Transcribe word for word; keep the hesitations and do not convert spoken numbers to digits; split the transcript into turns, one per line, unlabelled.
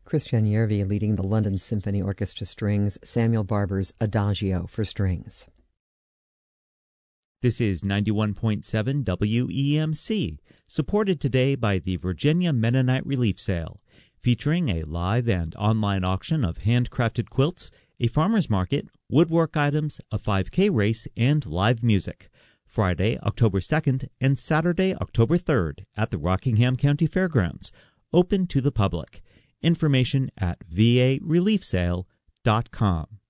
Christian Järvi leading the London Symphony Orchestra Strings, Samuel Barber's Adagio for strings.
This is ninety-one point seven W E M C, supported today by the Virginia Mennonite Relief Sale, featuring a live and online auction of handcrafted quilts, a farmer's market, woodwork items, a five K race, and live music. Friday, October second, and Saturday, October third, at the Rockingham County Fairgrounds, open to the public. Information at v a relief sale dot com.